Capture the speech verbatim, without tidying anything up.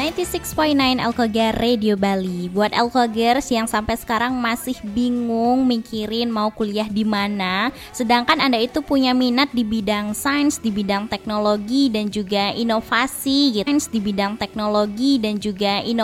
sembilan puluh enam koma sembilan Alkogar Radio Bali. Buat Alkogers yang sampai sekarang masih bingung mikirin mau kuliah di mana, sedangkan Anda itu punya minat di bidang sains, di bidang teknologi dan juga inovasi gitu. Sains di bidang teknologi dan juga inovasi